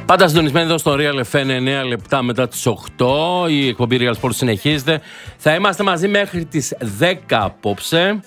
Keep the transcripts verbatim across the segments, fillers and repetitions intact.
Πάντα συντονισμένοι εδώ στο Real εφ εμ εννέα λεπτά μετά τις οκτώ. Η εκπομπή Real Sports συνεχίζεται. Θα είμαστε μαζί μέχρι τις δέκα απόψε.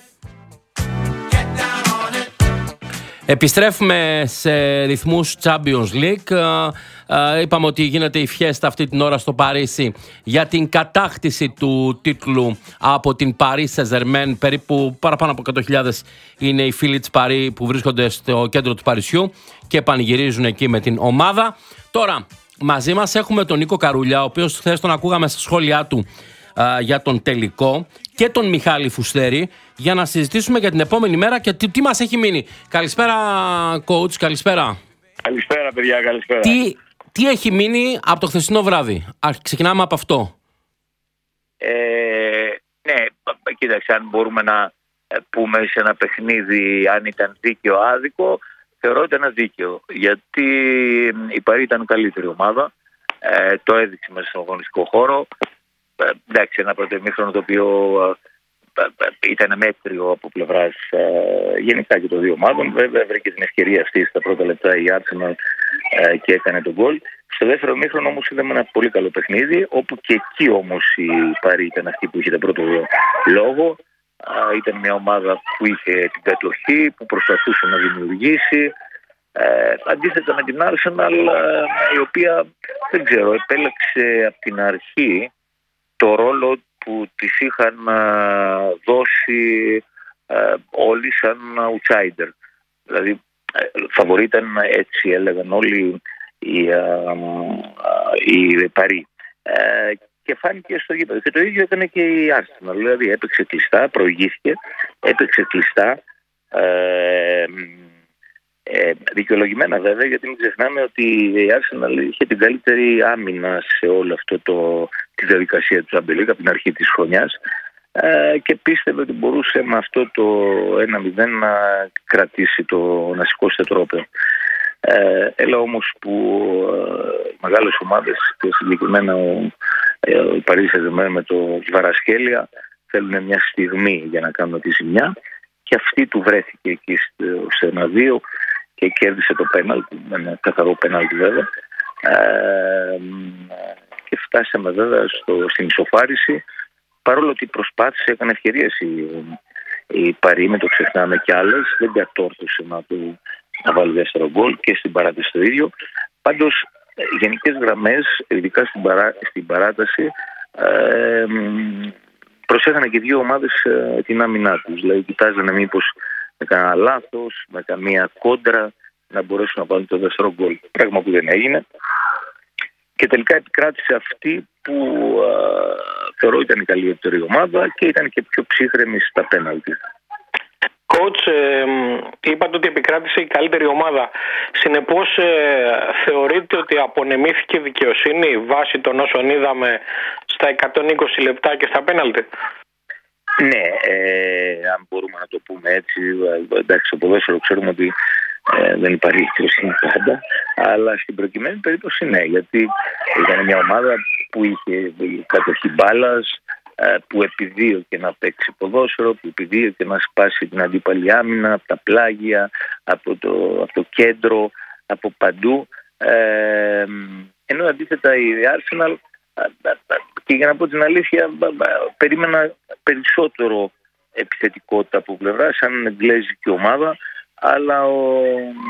Επιστρέφουμε σε ρυθμούς Champions League. Είπαμε ότι γίνεται η φιέστα αυτή την ώρα στο Παρίσι για την κατάκτηση του τίτλου από την Paris Saint-Germain. Περίπου παραπάνω από εκατό χιλιάδες είναι οι φίλοι της Παρί που βρίσκονται στο κέντρο του Παρισιού και πανηγυρίζουν εκεί με την ομάδα. Τώρα μαζί μας έχουμε τον Νίκο Καρούλια, ο οποίος χθες τον ακούγαμε στα σχόλιά του α, για τον τελικό, και τον Μιχάλη Φουστέρη, για να συζητήσουμε για την επόμενη μέρα και τι, τι μας έχει μείνει. Καλησπέρα coach, καλησπέρα. Καλησπέρα παιδιά, καλησπέρα. Τι, τι έχει μείνει από το χθεσινό βράδυ? Α, ξεκινάμε από αυτό. Ε, ναι, κοίταξε, αν μπορούμε να πούμε σε ένα παιχνίδι αν ήταν δίκαιο άδικο, θεωρώ ότι ήταν δίκαιο, γιατί η Παρί ήταν καλύτερη ομάδα, ε, το έδειξε μέσα στον αγωνιστικό χώρο. Ε, εντάξει, ένα πρώτο ημίχρονο το οποίο ε, ε, ήταν μέτριο από πλευράς ε, γενικά και των δύο ομάδων. Βέβαια, βρήκε την ευκαιρία αυτή στα πρώτα λεπτά η Arsenal ε, και έκανε τον γκολ. Στο δεύτερο ημίχρονο όμως είδαμε ένα πολύ καλό παιχνίδι, όπου και εκεί όμως η Παρί ήταν αυτή που είχε τον πρώτο λόγο. Ε, ήταν μια ομάδα που είχε την κατοχή, που προσπαθούσε να δημιουργήσει. Ε, αντίθετα με την Arsenal, ε, η οποία δεν ξέρω, επέλεξε από την αρχή το ρόλο που της είχαν α, δώσει α, όλοι σαν outsider. Δηλαδή, φαβορί ήταν, έτσι έλεγαν όλοι, η, α, α, η Παρί. Ε, και φάνηκε στο γήπεδο. Και το ίδιο έκανε και η Arsenal. Δηλαδή, έπαιξε κλειστά, προηγήθηκε, έπαιξε κλειστά. Ε, Ε, δικαιολογημένα βέβαια, γιατί μην ξεχνάμε ότι η Arsenal είχε την καλύτερη άμυνα σε όλη αυτό το, τη διαδικασία του Champions League από την αρχή της χρονιάς, ε, και πίστευε ότι μπορούσε με αυτό το ένα μηδέν να κρατήσει το, να σηκώσει το τρόπο. Ε, έλα όμως που ε, μεγάλες ομάδες, και συγκεκριμένα ο, ε, ο Paris Saint-Germain με το Κβαρασκέλια, θέλουν μια στιγμή για να κάνουν τη ζημιά, και αυτή του βρέθηκε εκεί στο ένα δύο και κέρδισε το πέναλτι, με ένα καθαρό πέναλτι βέβαια. Ε, και φτάσαμε βέβαια στο, στην ισοφάριση, παρόλο ότι προσπάθησε, έκανε ευκαιρίες η, η Παρί, με το ξεχνάμε κι άλλες, δεν κατόρθωσε να, του, να βάλει δεύτερο γκολ, και στην παράταση το ίδιο. Πάντως, γενικές γραμμές, ειδικά στην, παρά, στην παράταση, ε, προσέχανε και δύο ομάδες ε, την άμυνά τους. Δηλαδή, κοιτάζανε μήπως με κανένα λάθος, με καμία κόντρα, να μπορέσουν να βάλουν το δεύτερο γκολ. Πράγμα που δεν έγινε. Και τελικά επικράτησε αυτή που α, θεωρώ ήταν η καλύτερη ομάδα και ήταν και πιο ψύχρεμη στα πέναλτι. Coach, ε, είπατε ότι επικράτησε η καλύτερη ομάδα. Συνεπώς, ε, θεωρείτε ότι απονεμήθηκε δικαιοσύνη βάσει των όσων είδαμε στα εκατόν είκοσι λεπτά και στα πέναλτι? Ναι, ε, αν μπορούμε να το πούμε έτσι. Εντάξει, στο ποδόσφαιρο ξέρουμε ότι ε, δεν υπάρχει δικαιοσύνη πάντα, αλλά στην προκειμένη περίπτωση ναι, γιατί ήταν μια ομάδα που είχε κατοχή μπάλας, που επιδίωκε να παίξει ποδόσφαιρο, που επιδίωκε να σπάσει την αντίπαλη άμυνα από τα πλάγια, από το, από το κέντρο, από παντού. Ε, ενώ αντίθετα η Arsenal, και για να πω την αλήθεια, περίμενα περισσότερο επιθετικότητα από πλευρά, σαν εγγλέζικη ομάδα, αλλά ο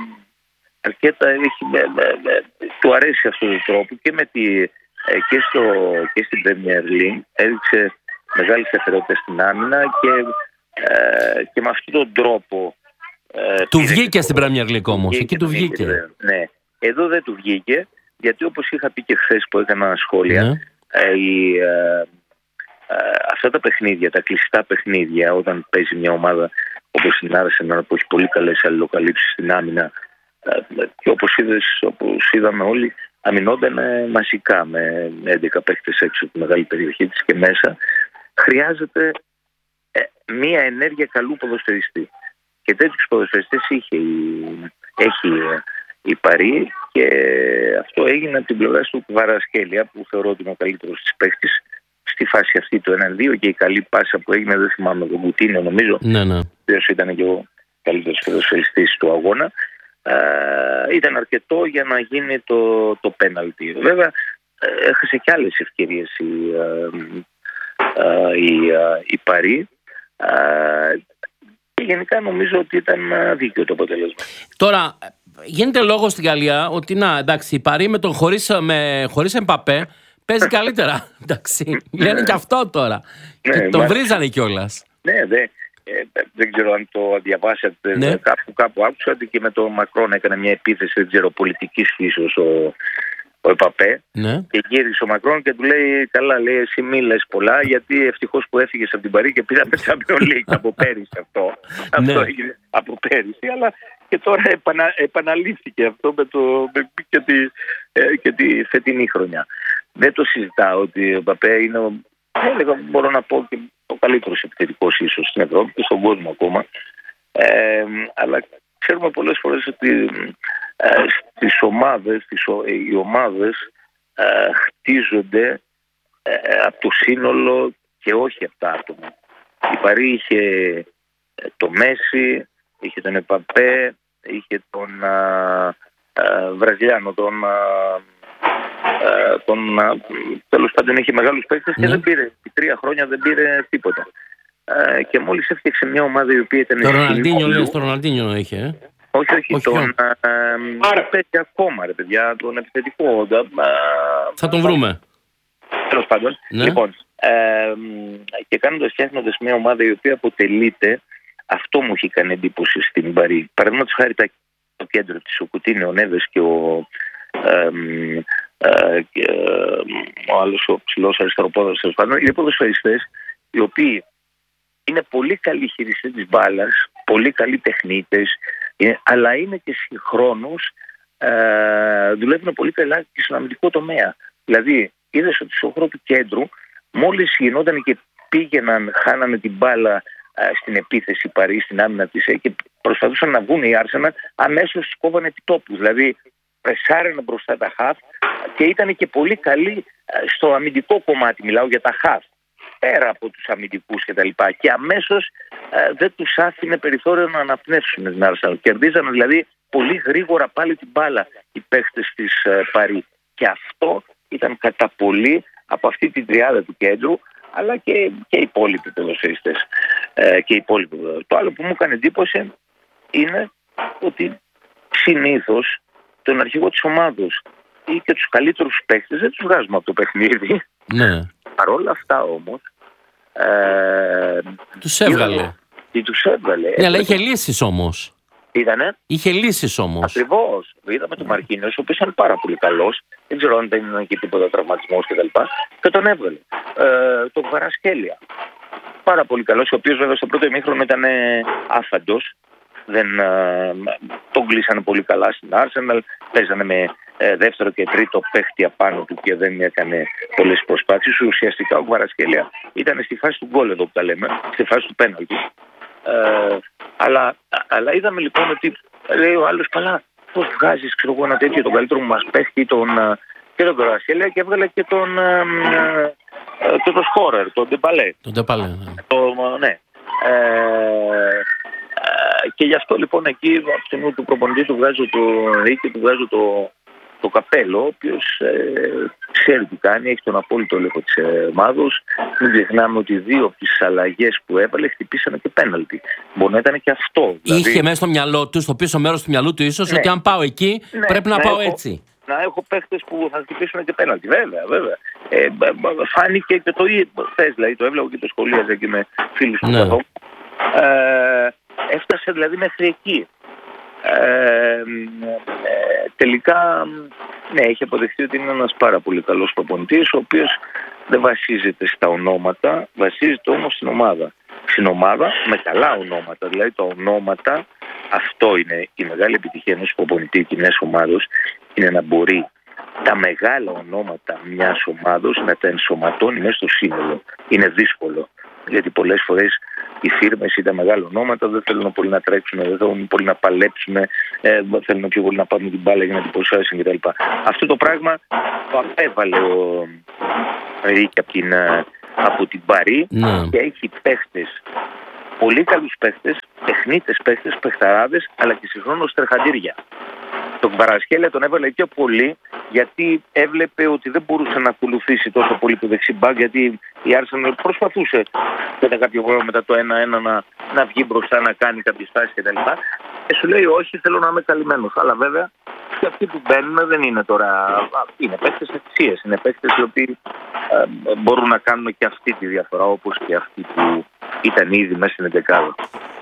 Αρκέτα έχει, του αρέσει αυτό το τρόπο, και με τη Και, στο, και στην Premier League έδειξε μεγάλη σταθερότητα στην άμυνα και, ε, και με αυτόν τον τρόπο ε, του βγήκε στην Premier League όμως, εκεί του βγήκε. βγήκε. Ναι, εδώ δεν του βγήκε, γιατί όπως είχα πει και χθες που έκανα σχόλια, ναι. ε, η, ε, ε, αυτά τα παιχνίδια, τα κλειστά παιχνίδια, όταν παίζει μια ομάδα όπως την Arsenal που έχει πολύ καλές αλληλοκαλύψεις στην άμυνα, ε, και όπως, είδες, όπως είδαμε όλοι, αμυνόταν μαζικά με έντεκα παίκτες έξω από τη μεγάλη περιοχή της και μέσα. Χρειάζεται ε, μία ενέργεια καλού ποδοσφαιριστή. Και τέτοιους ποδοσφαιριστές είχε η, έχει η Παρί, και αυτό έγινε από την πλευρά του Κβαρασκέλια, που θεωρώ ότι είναι ο καλύτερος της παίκτης στη φάση αυτή του ένα δύο, και η καλή πάσα που έγινε, δεν θυμάμαι, τον Κουτίνιο νομίζω, ναι, ναι. ο οποίος ήταν και ο καλύτερος ποδοσφαιριστής του αγώνα. ε, ήταν αρκετό για να γίνει το, το πέναλτι. Βέβαια, έχασε και άλλες ευκαιρίες η, ε, ε, η, ε, η Παρί. Ε, και γενικά νομίζω ότι ήταν δίκαιο το αποτέλεσμα. Τώρα, γίνεται λόγο στην Γαλλία ότι να, εντάξει, η Παρί με τον χωρίς, με, χωρίς Εμπαπέ παίζει καλύτερα. Εντάξει, λένε και αυτό τώρα. Ναι, και τον μα... βρίζανε κιόλας. Ναι, δε, ε, δεν ξέρω αν το διαβάσατε. Ναι. Κάπου, κάπου άκουσα ότι και με τον Μακρόν έκανε μια επίθεση, δεν ξέρω, πολιτικής φύσεως ο, ο Εμπαπέ. Ναι. Και γύρισε ο Μακρόν και του λέει: καλά, λέει, εσύ μη λες πολλά, γιατί ευτυχώς που έφυγες από την Παρί και πήραμε Champions League από πέρυσι αυτό. Ναι. Αυτό έγινε από πέρυσι, αλλά και τώρα επανα, επαναλήφθηκε αυτό με το, με, και, τη, ε, και τη φετινή χρονιά. Δεν το συζητάω ότι ο Εμπαπέ είναι, ο, έλεγα, μπορώ να πω, και ο καλύτερος επιθετικός ίσως στην Ευρώπη και στον κόσμο ακόμα. Ε, αλλά ξέρουμε πολλές φορές ότι ε, στις ομάδες, τις, οι ομάδες ε, χτίζονται ε, από το σύνολο και όχι από τα άτομα. Η Παρί είχε το Μέση, είχε τον Εμπαπέ, είχε τον α, α, Βραζιλιάνο, τον, α, α, τον α, τέλος πάντων είχε μεγάλους παίκτες και ναι. δεν πήρε, τρία χρόνια δεν πήρε τίποτα. Α, και μόλις έφτιαξε μια ομάδα η οποία ήταν... Το Ροναλντίνιο, λες, το Ροναλντίνιο είχε, ε? Όχι, όχι, όχι τον παίζει ακόμα, ρε παιδιά, τον επιθετικό. Α, θα τον βρούμε. Τέλος πάντων, ναι. Λοιπόν, ε, και κάνοντας, φτιάχνοντας μια ομάδα η οποία αποτελείται, αυτό μου έχει κάνει εντύπωση στην Παρί. Παραδείγματος χάρη το κέντρο της, ο Κουτίνιο, ο Νέβες και ο, ε, ε, και, ε, ο άλλος ο ψηλός αριστεροπόδαρος, τέλος πάντων, είναι ποδοσφαιριστές οι οποίοι είναι πολύ καλοί χειριστές της μπάλας, πολύ καλοί τεχνίτες, είναι, αλλά είναι και συγχρόνως ε, δουλεύουν πολύ καλά και στον αμυντικό τομέα. Δηλαδή, είδες ότι στο χώρο του κέντρου, μόλις γινόταν και πήγαιναν, χάνανε την μπάλα ε, στην επίθεση Παρί, στην άμυνα της ε, και προσπαθούσαν να βγουν οι Arsenal, αμέσως τους κόβανε επιτόπους. Δηλαδή, πρεσάρανε μπροστά τα χαφ και ήταν και πολύ καλοί ε, στο αμυντικό κομμάτι. Μιλάω για τα χαφ. Πέρα από τους αμυντικούς και τα λοιπά. Και αμέσως ε, δεν τους άφηνε περιθώριο να αναπνεύσουν την Arsenal. Κερδίζανε δηλαδή πολύ γρήγορα πάλι την μπάλα οι παίχτες της ε, Παρί. Και αυτό ήταν κατά πολύ από αυτή την τριάδα του κέντρου, αλλά και, και οι υπόλοιποι ποδοσφαιριστές. Ε, και οι υπόλοιποι. Το άλλο που μου έκανε εντύπωση είναι ότι συνήθως τον αρχηγό της ομάδος ή και τους καλύτερους παίχτες δεν τους βγάζουμε από το παιχνίδι. Ναι. Παρ' όλα αυτά όμως ε, τους έβγαλε. Τι τους έβγαλε. Ναι, αλλά είχε λύσεις όμως. Ήτανε. Είχε λύσεις όμως. Ακριβώς. Είδαμε τον Μαρκίνιος, ο οποίος ήταν πάρα πολύ καλός. Δεν ξέρω αν δεν ήταν και τίποτα τραυματισμός κτλ. Και, και τον έβγαλε. Ε, τον Κβαρασκέλια. Πάρα πολύ καλός, ο οποίος βέβαια στο πρώτο ημίχρονο ήταν άφαντος. Δεν, ε, τον κλείσανε πολύ καλά στην Arsenal. Παίζανε με ε, δεύτερο και τρίτο παίχτη απάνω του και δεν έκανε πολλές προσπάθειες. Ουσιαστικά ο Κβαρασκέλια ήταν στη φάση του γκολ εδώ που τα λέμε, στη φάση του πέναλτι. Ε, αλλά, αλλά είδαμε λοιπόν ότι λέει ο άλλος, καλά, πώς βγάζεις, ξέρω εγώ, ένα τέτοιο, τον καλύτερο μου μας παίχτη, τον, και τον Κβαρασκέλια, και έβγαλε και τον, ε, ε, και τον Σκόρερ, τον Ντεμπαλέ. Τον Ντεμπαλέ, ναι. Το, ναι. Ε, και γι' αυτό λοιπόν εκεί από τη στιγμή του προπονητή του βγάζω το ή του βγάζω το, το καπέλο, ο οποίος ε, ξέρει τι κάνει, έχει τον απόλυτο έλεγχο της ομάδος. Μην ξεχνάμε ότι δύο από τις αλλαγές που έβαλε χτυπήσανε και πέναλτι. Μπορεί να ήταν και αυτό. Δηλαδή... Είχε μέσα στο μυαλό του, στο πίσω μέρος του μυαλού του ίσως, ναι, ότι αν πάω εκεί ναι, πρέπει να, να πάω έχω, έτσι. Να έχω παίχτες που θα χτυπήσουν και πέναλτι. Βέβαια, βέβαια. Ε, φάνηκε και το θες, δηλαδή το έβλεπα και το σχολίαζα και με φίλους του καθόλου. Ε, έφτασε δηλαδή μέχρι εκεί. Ε, ε, τελικά ναι, έχει αποδειχθεί ότι είναι ένας πάρα πολύ καλός προπονητής, ο οποίος δεν βασίζεται στα ονόματα, βασίζεται όμως στην ομάδα. Στην ομάδα με καλά ονόματα. Δηλαδή τα ονόματα, αυτό είναι η μεγάλη επιτυχία ενός προπονητή και μιας ομάδος, είναι να μπορεί τα μεγάλα ονόματα μιας ομάδος να τα ενσωματώνει μέσα στο σύνολο. Είναι δύσκολο, γιατί πολλές φορές οι φίρμες ή τα μεγάλα ονόματα δεν θέλουν πολύ να τρέξουν, δεν θέλουν πολύ να παλέψουν, ε, θέλουν πιο πολύ να πάρουν την μπάλα για να την προσάσουν κτλ. Αυτό το πράγμα το απέβαλε ο Ρίκη από την, από την Παρί, ναι, και έχει παίχτες πολύ καλούς παίχτες, τεχνίτες παίχτες, παιχταράδες, αλλά και συγχρόνως τρεχαντήρια. Τον Κβαρασχέλια τον έβαλε πιο πολύ γιατί έβλεπε ότι δεν μπορούσε να ακολουθήσει τόσο πολύ το δεξί μπακ, γιατί η Arsenal προσπαθούσε κατά κάποιο χρόνο μετά το ένα ένα να, να βγει μπροστά, να κάνει κάποιες στάσεις κτλ. Και σου λέει όχι, θέλω να είμαι καλυμμένος. Αλλά βέβαια και αυτοί που μπαίνουν δεν είναι τώρα, είναι παίκτες αξίες, είναι παίκτες οι οποίοι ε, μπορούν να κάνουν και αυτή τη διαφορά, όπως και αυτοί που ήταν ήδη μέσα στην εντεκάδα.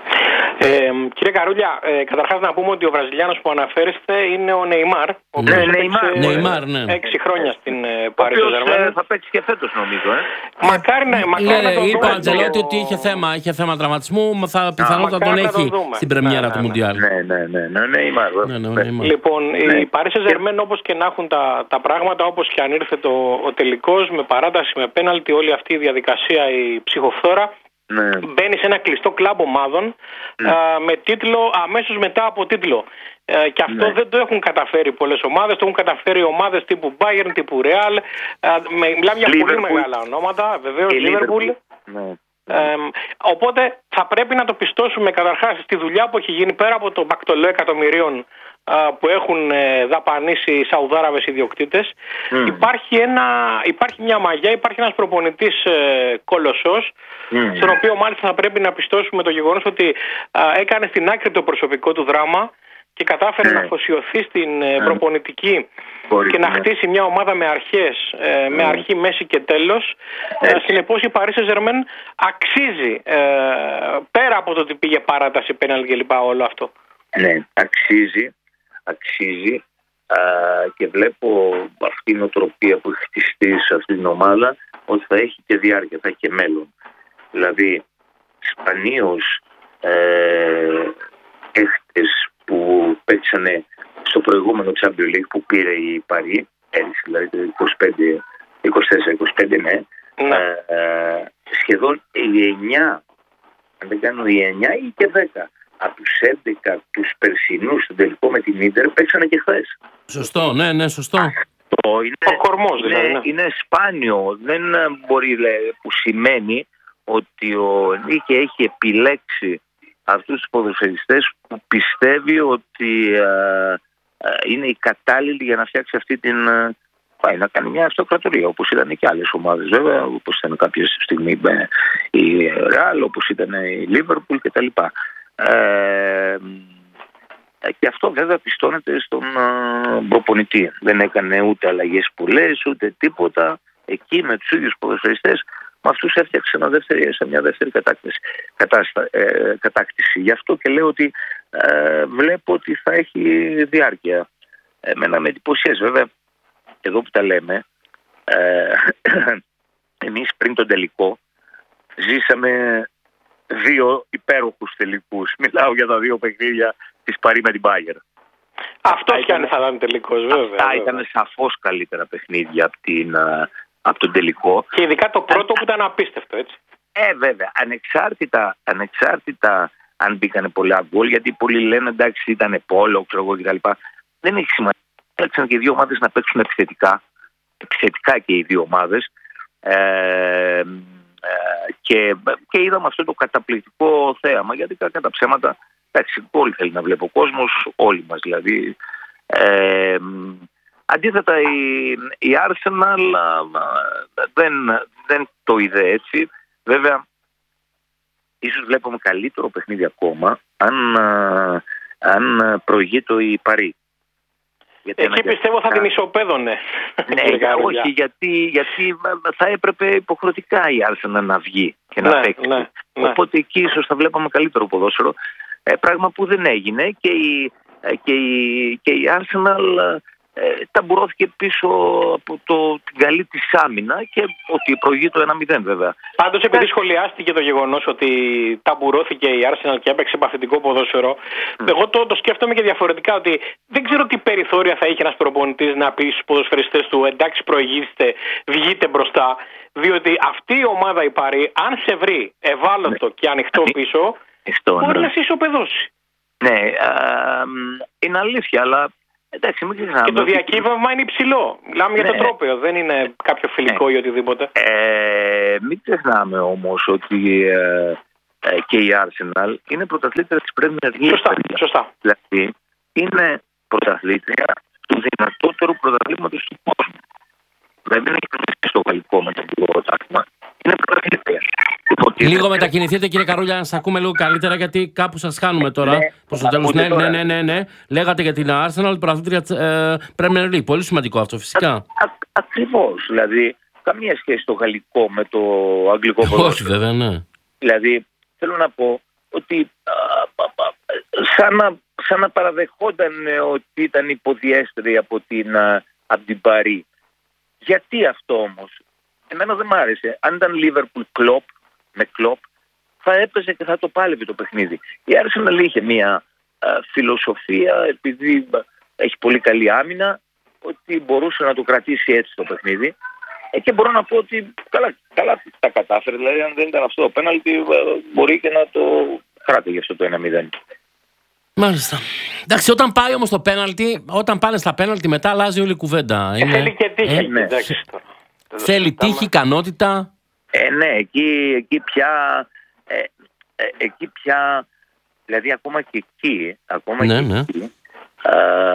Ε, κύριε Καρούλια, ε, καταρχάς να πούμε ότι ο Βραζιλιάνος που αναφέρεστε είναι ο Νεϊμάρ. Ο ναι, Νεϊμάρ, Νεϊμάρ, ναι. Έξι χρόνια στην Παρί Σεν-Ζερμέν. Ε, θα παίξει και φέτος νομίζω. Ε. Μακάρι να, μακάρι ναι, να τον είπε δούμε. ο Αντζελότη ότι είχε θέμα, είχε θέμα τραυματισμού, θα πιθανότατα τον έχει τον στην πρεμιέρα ναι, του ναι, Μουντιάλ. Ναι, ναι, ναι, ναι, Νεϊμάρ. Ναι, ναι, ναι, λοιπόν, ναι. η Παρί Σεν-Ζερμέν, όπως και να έχουν τα, τα πράγματα, όπως και αν ήρθε το, ο τελικός, με παράταση, με πέναλτι, όλη αυτή η διαδικασία, η ψυχοφθόρα, ναι. μπαίνει σε ένα κλειστό κλαμπ ομάδων ναι. α, με τίτλο αμέσως μετά από τίτλο. Ε, και αυτό ναι. δεν το έχουν καταφέρει πολλές ομάδες, το έχουν καταφέρει ομάδες τύπου Bayern, τύπου Real. Α, με, μιλάμε για πολύ μεγάλα ονόματα, βεβαίως Liverpool. Ναι. Ε, οπότε θα πρέπει να το πιστώσουμε καταρχάς στη δουλειά που έχει γίνει πέρα από το μπακτολό εκατομμυρίων που έχουν δαπανίσει οι Σαουδάραβες ιδιοκτήτες. Mm. Υπάρχει, ένα, υπάρχει μια μαγιά, υπάρχει ένας προπονητής ε, κολοσσός, mm. στον οποίο μάλιστα θα πρέπει να πιστώσουμε το γεγονός ότι α, έκανε στην άκρη το προσωπικό του δράμα και κατάφερε mm. να αφοσιωθεί στην mm. προπονητική Μπορεί, και να ναι. χτίσει μια ομάδα με αρχές, ε, mm. με αρχή, μέση και τέλος. Ε, συνεπώς η Παρί Σεν-Ζερμέν αξίζει, ε, πέρα από το ότι πήγε παράταση, πέναλτι κλπ. Όλο αυτό. Ναι, αξίζει. αξίζει α, και βλέπω αυτή η νοοτροπία που έχει χτιστεί σε αυτή την ομάδα ότι θα έχει και διάρκεια, θα έχει και μέλλον. Δηλαδή σπανίως ε, έχτες που παίξανε στο προηγούμενο Champions League που πήρε η Παρί, πέρυσι δηλαδή το είκοσι πέντε, είκοσι τέσσερα είκοσι πέντε, ναι, ναι. Ε, ε, σχεδόν οι εννιά, αν δεν κάνω οι εννιά ή και δέκα από τους έντεκα τους περσινούς στον τελικό με την Ίντερ παίξανε και χθες. Σωστό, ναι, ναι, σωστό. Αυτό είναι, ο κορμός, δηλαδή, είναι, ναι. είναι σπάνιο. Δεν μπορεί, λέει, που σημαίνει ότι ο Ενρίκε έχει επιλέξει αυτούς τους ποδοσφαιριστές που πιστεύει ότι α, α, είναι οι κατάλληλοι για να φτιάξει αυτή την... Α, πάει να κάνει μια αυτοκρατορία, όπως ήταν και άλλες ομάδες βέβαια, όπως ήταν κάποια στιγμή η Real, όπως ήταν η Liverpool κτλ. Ε, και αυτό βέβαια πιστώνεται στον uh, προπονητή. Δεν έκανε ούτε αλλαγές πολλές ούτε τίποτα. Εκεί με τους ίδιους ποδοσφαιριστές, με αυτούς έφτιαξε ένα δεύτερη, σε μια δεύτερη κατάκτηση, κατάστα, ε, κατάκτηση. Γι' αυτό και λέω ότι ε, βλέπω ότι θα έχει διάρκεια. Εμένα με εντυπωσιάζει βέβαια, εδώ που τα λέμε, ε, εμείς πριν τον τελικό ζήσαμε δύο υπέροχους τελικούς. Μιλάω για τα δύο παιχνίδια της Παρί με την Bayern. Αυτό κι αν θα ήταν τελικός, βέβαια. Αυτά ήταν σαφώς καλύτερα παιχνίδια από, την, από τον τελικό. Και ειδικά το πρώτο που ήταν απίστευτο, έτσι. Ε, βέβαια. Ανεξάρτητα, ανεξάρτητα αν μπήκανε πολλά γκολ, γιατί πολλοί λένε εντάξει ήταν πόλο, ξέρω εγώ κτλ. Δεν έχει σημασία. Έλεξαν και οι δύο ομάδες να παίξουν επιθετικά. Επιθετικά και οι δύο ομάδες. Ε, Και, και είδαμε αυτό το καταπληκτικό θέαμα, γιατί κατά τα ψέματα εντάξει, όλοι θέλει να βλέπει ο κόσμος, όλοι μας δηλαδή. Ε, αντίθετα η, η Arsenal δεν, δεν το είδε έτσι. Βέβαια ίσως βλέπουμε καλύτερο παιχνίδι ακόμα αν, αν προηγείται η Παρί. Γιατί εκεί πιστεύω θα την ισοπαίδωνε. Ναι, όχι, γιατί, γιατί θα έπρεπε υποχρεωτικά η Arsenal να βγει και να ναι, παίξει. Ναι, ναι. Οπότε εκεί ίσως θα βλέπαμε καλύτερο ποδόσφαιρο. Ε, πράγμα που δεν έγινε και η, και η, και η Arsenal ε, ταμπουρώθηκε πίσω από το, την καλή της άμυνα και ότι προηγεί το ένα μηδέν βέβαια. Πάντως επειδή σχολιάστηκε το γεγονός ότι ταμπουρώθηκε η Arsenal και έπαιξε παθητικό ποδόσφαιρο, mm. εγώ το, το σκέφτομαι και διαφορετικά, ότι δεν ξέρω τι περιθώρια θα είχε ένας προπονητής να πει στους ποδοσφαιριστές του εντάξει προηγήστε, βγείτε μπροστά, διότι αυτή η ομάδα η Παρί αν σε βρει ευάλωτο ναι. και ανοιχτό πίσω Ιστό, μπορεί ναι. να σε ισοπεδώσει. Ναι, α, είναι αλήθεια, αλλά εντάξει, μην ξεχνάμε. Και το διακύβευμα είναι υψηλό. Μιλάμε ναι. για το τρόπαιο, δεν είναι κάποιο φιλικό ναι. ή οτιδήποτε. Ε, μην ξεχνάμε όμως ότι ε, και η Arsenal είναι πρωταθλήτρια της Premier League. Σωστά, σωστά. Δηλαδή είναι πρωταθλήτρια του δυνατότερου πρωταθλήματος του κόσμου. Δηλαδή δεν έχει κρατήσει στο γαλλικό μεταπτυχιακό πρωτάθλημα. Είναι πρωταθλήτρια. Λίγο μετακινηθείτε, κύριε Καρούλια, να σας ακούμε λίγο καλύτερα, γιατί κάπου σας χάνουμε τώρα. Ναι, προς το τέλος. Ναι, ναι, ναι, ναι, ναι. Λέγατε για την Arsenal, πρωταθλήτρια της ε, Premier League. Πολύ σημαντικό αυτό, φυσικά. Α, α, ακριβώς. Δηλαδή, καμία σχέση το γαλλικό με το αγγλικό πρωτάθλημα. Όχι, βέβαια, ναι. Δηλαδή, θέλω να πω ότι α, α, α, σαν, να, σαν να παραδεχόταν ότι ήταν υποδιέστερη από την, α, από την Παρί. Γιατί αυτό όμως? Εμένα δεν μ' άρεσε. Αν ήταν Liverpool Klopp, με Klopp, θα έπαιζε και θα το πάλευε το παιχνίδι. Η Arsenal είχε μια α, φιλοσοφία, επειδή έχει πολύ καλή άμυνα, ότι μπορούσε να το κρατήσει έτσι το παιχνίδι. Ε, και μπορώ να πω ότι καλά, καλά τα κατάφερε. Δηλαδή, αν δεν ήταν αυτό το πέναλτι, μπορεί και να το κράτηγε αυτό το ένα μηδέν. Μάλιστα. Εντάξει, όταν πάει όμως το πέναλτι, όταν πάνε στα πέναλτι, μετά αλλάζει όλη η κουβέντα. Είναι... Θέλει και τύχη. Ε, ναι. Θέλει τύχη, ικανότητα. Ε, ναι, εκεί, εκεί πια. Ε, ε, εκεί πια. Δηλαδή, ακόμα και εκεί. Ακόμα ναι, και ναι. εκεί α,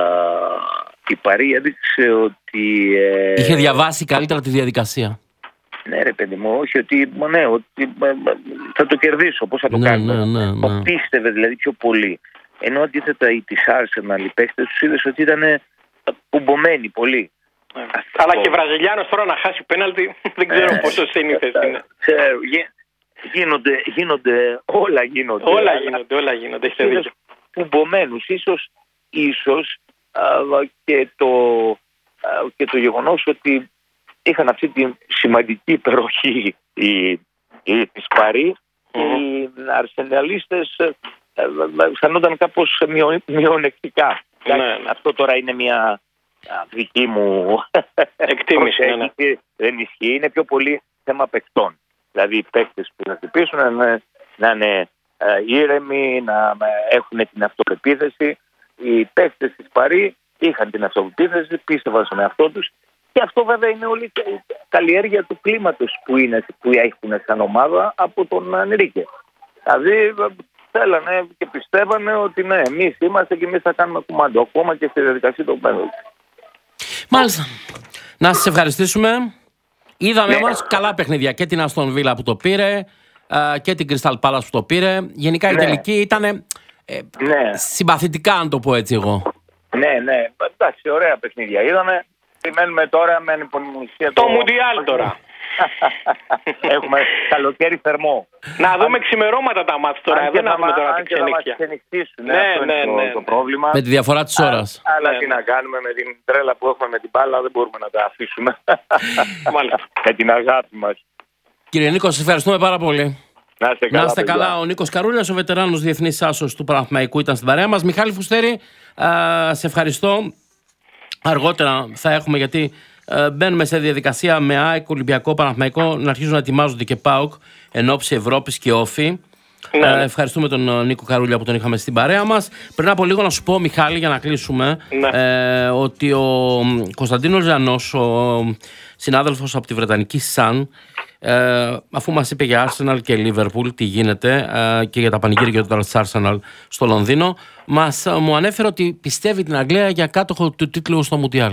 η Παρί έδειξε ότι. Ε, είχε διαβάσει καλύτερα τη διαδικασία. Ναι, ρε παιδί μου, όχι ότι, ναι, ότι θα το κερδίσω, πώς θα το ναι, κάνω. Ναι, ναι, ναι. Το πίστευε δηλαδή πιο πολύ. Ενώ αντίθετα οι της Arsenal, οι παίκτες τους είδες ότι ήταν κουμπωμένοι πολύ. Ε, αλλά και Βραζιλιάνος τώρα να χάσει πέναλτι, δεν ξέρω ε, πόσο σύνηθες είναι. Ξέρω, γίνονται, γίνονται, όλα γίνονται. Όλα γίνονται, όλα γίνονται, έχετε δίκιο. Κουμπωμένους, ίσως, ίσως α, και, το, α, και το γεγονός ότι είχαν αυτή τη σημαντική υπεροχή οι, οι της Παρί. Mm-hmm. Οι αρσεναλίστες αισθανόταν κάπως μειω, μειονεκτικά. Ναι, ναι. Αυτό τώρα είναι μια δική μου εκτίμηση. Ναι, ναι. Δεν ισχύει, είναι πιο πολύ θέμα παικτών. Δηλαδή οι παίκτες που θα χτυπήσουν να, να είναι ήρεμοι, να έχουν την αυτοπεποίθηση. Οι παίκτες της Παρί είχαν την αυτοπεποίθηση, πίστευαν στον εαυτό τους. Και αυτό βέβαια είναι όλη η καλλιέργεια του κλίματος που, είναι, που έχουν σαν ομάδα από τον Ενρίκε. Δηλαδή θέλανε και πιστεύανε ότι ναι, εμείς είμαστε και εμείς θα κάνουμε κουμάντο ακόμα και στη διαδικασία των πέναλτι. Μάλιστα. Να σας ευχαριστήσουμε. Είδαμε όμως ναι. καλά παιχνίδια και την Αστον Βίλα που το πήρε και την Crystal Palace που το πήρε. Γενικά η ναι. τελική ήταν ε, ναι. συμπαθητικά, αν το πω έτσι εγώ. Ναι, ναι. Εντάξει, ωραία παιχνίδια είδαμε. Περιμένουμε τώρα με ανυπομονησία το Μουντιάλ τώρα. Έχουμε καλοκαίρι θερμό. Να δούμε ξημερώματα τα μάτς τώρα. Δεν έχουμε τώρα την ξενύχτια. Ναι, ναι, ναι, ναι. Το πρόβλημα. Με τη διαφορά της ώρας. Αλλά ναι, τι ναι. να κάνουμε με την τρέλα που έχουμε με την μπάλα, δεν μπορούμε να τα αφήσουμε. Με την αγάπη μας. Κύριε Νίκο, σας ευχαριστούμε πάρα πολύ. Να είστε καλά. Να είστε καλά. Ο Νίκος Καρούλιας, ο βετεράνος διεθνής άσος του Παναθηναϊκού, ήταν στην παρέα μας. Μιχάλη Φουστέρη, α, σε ευχαριστώ. Αργότερα θα έχουμε, γιατί ε, μπαίνουμε σε διαδικασία με ΑΕΚ, Ολυμπιακό, Παναθηναϊκό να αρχίζουν να ετοιμάζονται και ΠΑΟΚ εν ώψη Ευρώπης και όφη. Ναι. Ε, ευχαριστούμε τον Νίκο Καρούλια που τον είχαμε στην παρέα μας. Πριν από λίγο να σου πω, Μιχάλη, για να κλείσουμε, ναι. ε, ότι ο Κωνσταντίνος Ζανός, ο συνάδελφος από τη Βρετανική Sun, ε, αφού μας είπε για Arsenal και Liverpool τι γίνεται ε, και για τα πανηγύρια του Arsenal στο Λονδίνο, μας, μου ανέφερε ότι πιστεύει την Αγγλία για κάτοχο του τίτλου στο Μουντιάλ.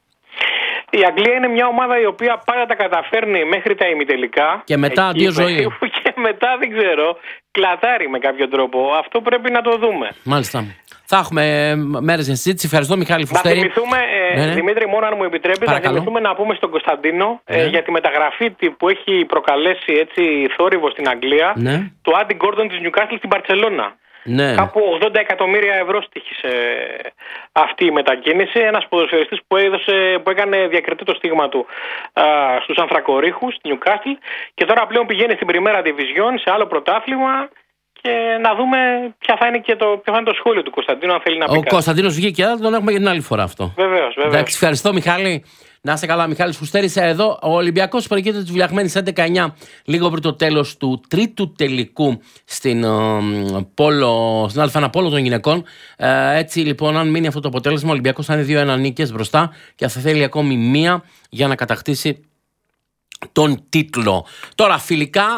Η Αγγλία είναι μια ομάδα η οποία πάντα τα καταφέρνει μέχρι τα ημιτελικά. Και μετά αντίο ζωή. Και μετά δεν ξέρω, κλατάρει με κάποιο τρόπο. Αυτό πρέπει να το δούμε. Μάλιστα. Θα έχουμε μέρες για συζήτηση. Ευχαριστώ, Μιχάλη Φουστέρη. Να θυμηθούμε, ε, ναι, ναι. Δημήτρη, μόνο αν μου επιτρέπεις, να θυμηθούμε να πούμε στον Κωνσταντίνο ναι. ε, για τη μεταγραφή που έχει προκαλέσει έτσι θόρυβο στην Αγγλία, ναι. το Άντι Γκόρντον της Νιουκάστλ στην Μπαρτσελώνα. Ναι. Κάπου ογδόντα εκατομμύρια ευρώ στοίχησε αυτή η μετακίνηση. Ένας ποδοσφαιριστής που, έδωσε, που έκανε διακριτή το στίγμα του α, στους Ανθρακορίχους στη Νιουκάστλ και τώρα πλέον πηγαίνει στην Πριμέρα Division σε άλλο πρωτάθλημα. Και να δούμε ποια θα είναι και το, ποιο θα είναι το σχόλιο του Κωνσταντίνου, αν θέλει να πει. Ο Κωνσταντίνος βγήκε, αλλά τον έχουμε για την άλλη φορά αυτό. Βεβαίως, βεβαίως. Εντάξει, ευχαριστώ, Μιχάλη. Να είστε καλά, Μιχάλης Φουστέρης. Εδώ ο Ολυμπιακός προηγείται τη Βουλιαγμένη έντεκα εννιά, λίγο πριν το τέλος του τρίτου τελικού στην, uh, πόλο, στην Α1 Πόλο των γυναικών. Uh, έτσι λοιπόν, αν μείνει αυτό το αποτέλεσμα, ο Ολυμπιακός θα είναι δύο ένα νίκες μπροστά και θα θέλει ακόμη μία για να κατακτήσει τον τίτλο. Τώρα, φιλικά.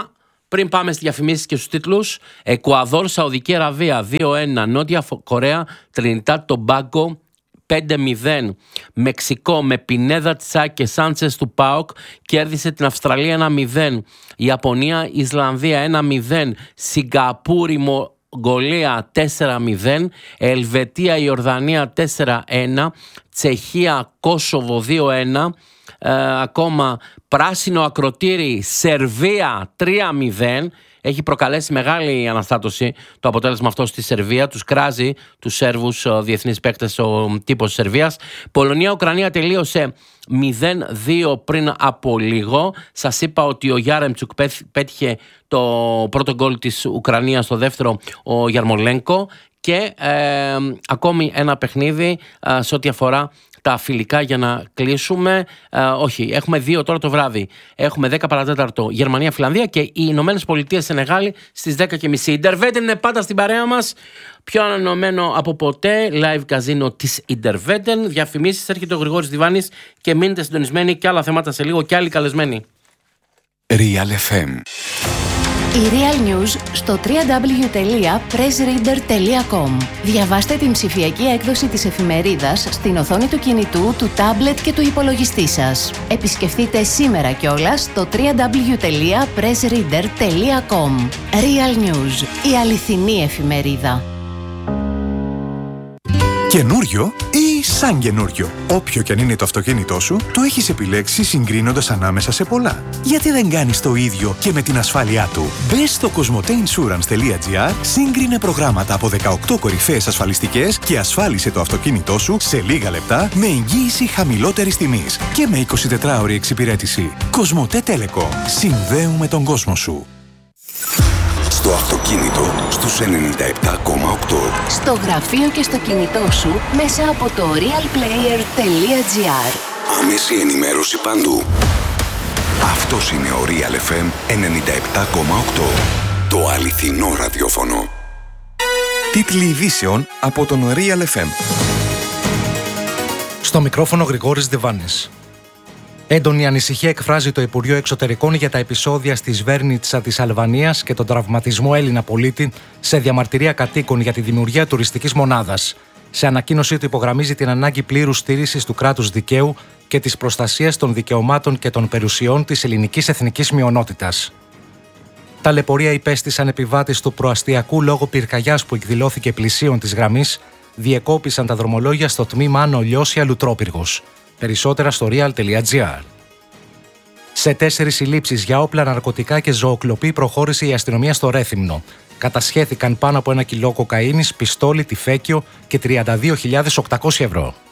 Πριν πάμε στις διαφημίσεις και στους τίτλους, Εκουαδόρ, Σαουδική Αραβία δύο ένα, Νότια Κορέα, Τρινιτάτ Τομπάγκο πέντε μηδέν. Μεξικό με Πινέδα, Τσά και Σάντσες του ΠΑΟΚ κέρδισε την Αυστραλία ένα μηδέν. Ισλανδία, Ισλανδία ένα μηδέν. Σιγκαπούρη, Μογγολία τέσσερα μηδέν. Ελβετία, Ιορδανία τέσσερα ένα. Τσεχία, Κόσοβο δύο ένα. Ε, ακόμα πράσινο ακροτήρι, Σερβία τρία μηδέν. Έχει προκαλέσει μεγάλη αναστάτωση το αποτέλεσμα αυτό στη Σερβία. Τους κράζει τους Σέρβους ο διεθνής παίκτες ο τύπος της Σερβίας. Πολωνία-Ουκρανία τελείωσε μηδέν δύο πριν από λίγο. Σας είπα ότι ο Γιάρεμτσουκ πέτυχε το πρώτο γκολ της Ουκρανίας, στο δεύτερο ο Γιαρμολένκο. Και ε, ακόμη ένα παιχνίδι ε, σε ό,τι αφορά τα φιλικά για να κλείσουμε. Ε, όχι, έχουμε δύο τώρα το βράδυ. Έχουμε δέκα παρατέταρτο Γερμανία-Φιλανδία και οι Ηνωμένες Πολιτείες Σενεγάλη στις δέκα και μισή. Ιντερβέντεν είναι πάντα στην παρέα μας. Πιο ανανεωμένο από ποτέ live καζίνο της Ιντερβέντεν. Διαφημίσεις, έρχεται ο Γρηγόρης Διβάνης και μείνετε συντονισμένοι, και άλλα θέματα σε λίγο και άλλοι καλεσμένοι. Real εφ εμ. Η Real News στο double-u double-u double-u τελεία press reader τελεία com. Διαβάστε την ψηφιακή έκδοση της εφημερίδας στην οθόνη του κινητού, του τάμπλετ και του υπολογιστή σας. Επισκεφτείτε σήμερα κιόλας το double-u double-u double-u τελεία press reader τελεία com. Real News, η αληθινή εφημερίδα. Καινούριο ή σαν καινούριο. Όποιο και αν είναι το αυτοκίνητό σου, το έχεις επιλέξει συγκρίνοντας ανάμεσα σε πολλά. Γιατί δεν κάνεις το ίδιο και με την ασφάλειά του? Μπες στο κοσμοτέ ινσουρανς τελεία τζι άρ, σύγκρινε προγράμματα από δεκαοκτώ κορυφαίες ασφαλιστικές και ασφάλισε το αυτοκίνητό σου σε λίγα λεπτά με εγγύηση χαμηλότερης τιμής και με εικοσιτετράωρη εξυπηρέτηση. Κοσμοτέ Telecom. Συνδέουμε τον κόσμο σου. Στο αυτοκίνητο στους ενενήντα επτά κόμμα οκτώ. Στο γραφείο και στο κινητό σου μέσα από το real player τελεία τζι άρ. Άμεση ενημέρωση παντού. Αυτός είναι ο Real εφ εμ ενενήντα επτά κόμμα οκτώ. Το αληθινό ραδιόφωνο. Τίτλοι ειδήσεων από τον Real εφ εμ. Στο μικρόφωνο Γρηγόρης Διβάνης. Έντονη ανησυχία εκφράζει το Υπουργείο Εξωτερικών για τα επεισόδια στη Σβέρνιτσα της Αλβανίας και τον τραυματισμό Έλληνα πολίτη σε διαμαρτυρία κατοίκων για τη δημιουργία τουριστικής μονάδας. Σε ανακοίνωσή του υπογραμμίζει την ανάγκη πλήρους στήρησης του κράτους δικαίου και της προστασίας των δικαιωμάτων και των περιουσιών της ελληνικής εθνικής μειονότητας. Ταλαιπωρία υπέστησαν επιβάτες του προαστιακού λόγω πυρκαγιάς που εκδηλώθηκε πλησίων της γραμμής, διεκόπησαν τα δρομολόγια στο τμήμα Άνω Λιώσια Λουτρόπυργος. Περισσότερα στο real τελεία τζι άρ. Σε τέσσερις συλλήψεις για όπλα, ναρκωτικά και ζωοκλοπή προχώρησε η αστυνομία στο Ρέθυμνο. Κατασχέθηκαν πάνω από ένα κιλό κοκαίνης, πιστόλι, τυφέκιο και τριάντα δύο χιλιάδες οκτακόσια ευρώ.